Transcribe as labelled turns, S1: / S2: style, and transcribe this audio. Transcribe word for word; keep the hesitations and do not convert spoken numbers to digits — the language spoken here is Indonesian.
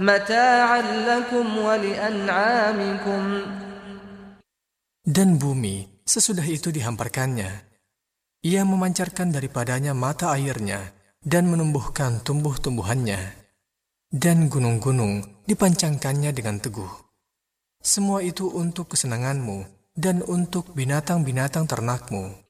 S1: متاعا لكم ولأنعامكم.
S2: Dan bumi sesudah itu dihamparkannya. Ia memancarkan daripadanya mata airnya dan menumbuhkan tumbuh-tumbuhannya. Dan gunung-gunung dipancangkannya dengan teguh. Semua itu untuk kesenanganmu dan untuk binatang-binatang ternakmu.